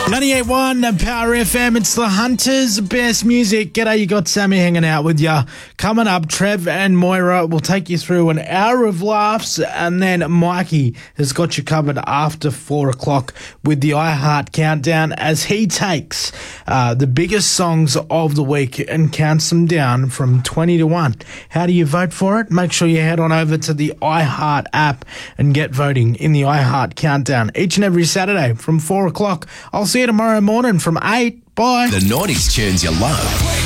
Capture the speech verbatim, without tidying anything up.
ninety-eight point one Power F M, it's the Hunters' best music. G'day, you got Sammy hanging out with you. Coming up, Trev and Moira will take you through an hour of laughs, and then Mikey has got you covered after four o'clock with the iHeart Countdown as he takes uh, the biggest songs of the week and counts them down from twenty to one. How do you vote for it? Make sure you head on over to the iHeart app and get voting in the iHeart Countdown each and every Saturday from four o'clock. I'll see you tomorrow morning from eight. Bye. The nineties tunes you love.